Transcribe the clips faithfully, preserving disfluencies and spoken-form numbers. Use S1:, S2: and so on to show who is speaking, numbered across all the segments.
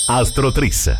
S1: Astrotris.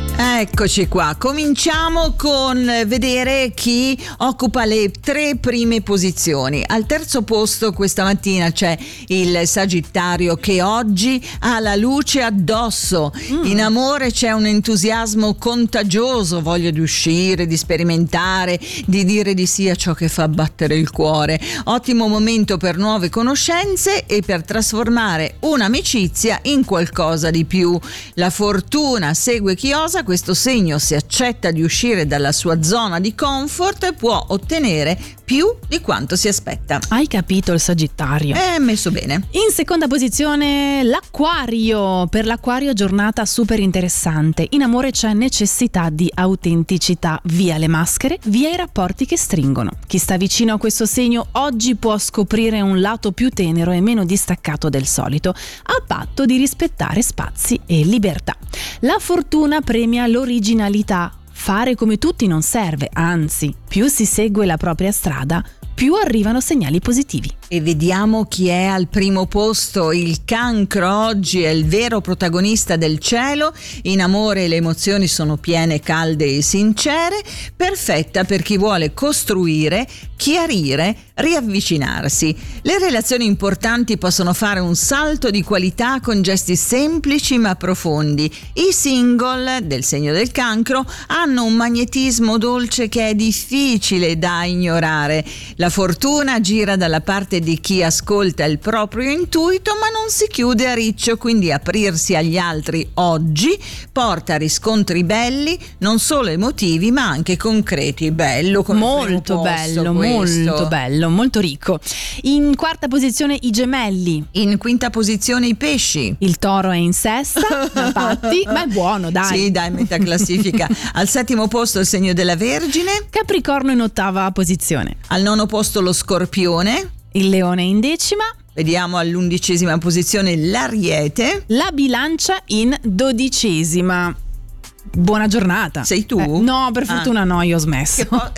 S2: Eccoci qua, cominciamo con vedere chi occupa le tre prime posizioni. Al terzo posto questa mattina c'è il Sagittario che oggi ha la luce addosso. Mm. In amore c'è un entusiasmo contagioso, voglia di uscire, di sperimentare, di dire di sì a ciò che fa battere il cuore. Ottimo momento per nuove conoscenze e per trasformare un'amicizia in qualcosa di più. La fortuna segue chi osa. Questo segno, se accetta di uscire dalla sua zona di comfort, può ottenere più di quanto si aspetta.
S3: Hai capito il Sagittario?
S2: È messo bene.
S3: In seconda posizione l'Acquario. Per l'Acquario giornata super interessante. In amore c'è necessità di autenticità. Via le maschere, via i rapporti che stringono. Chi sta vicino a questo segno oggi può scoprire un lato più tenero e meno distaccato del solito, a patto di rispettare spazi e libertà. La fortuna premia l'originalità. Fare come tutti non serve, anzi, più si segue la propria strada, più arrivano segnali positivi.
S2: E vediamo chi è al primo posto. Il Cancro oggi è il vero protagonista del cielo. In amore le emozioni sono piene, calde e sincere, perfetta per chi vuole costruire, chiarire, riavvicinarsi. Le relazioni importanti possono fare un salto di qualità con gesti semplici ma profondi. I single del segno del Cancro hanno un magnetismo dolce che è difficile da ignorare. La fortuna gira dalla parte di chi ascolta il proprio intuito ma non si chiude a riccio, quindi aprirsi agli altri oggi porta a riscontri belli, non solo emotivi ma anche concreti. Bello come
S3: molto bello,
S2: questo.
S3: molto bello, molto ricco. In quarta posizione i Gemelli.
S2: In quinta posizione i Pesci.
S3: Il Toro è in sesta, infatti, ma è buono, dai.
S2: Sì, dai, metà classifica. Al settimo posto il segno della Vergine.
S3: Capricorno in ottava posizione.
S2: Al nono posto lo Scorpione.
S3: Il Leone in decima.
S2: Vediamo all'undicesima posizione l'Ariete.
S3: La Bilancia in dodicesima. Buona giornata.
S2: Sei tu?
S3: Eh, no, per fortuna ah. no, io ho smesso.
S2: Po-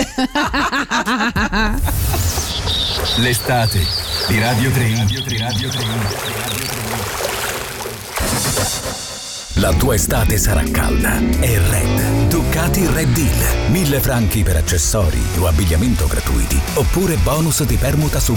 S1: L'estate di Radio tre. Radio tre, Radio tre, Radio tre. La tua estate sarà calda e Red. Ducati Red Deal. Mille franchi per accessori o abbigliamento gratuiti oppure bonus di permuta su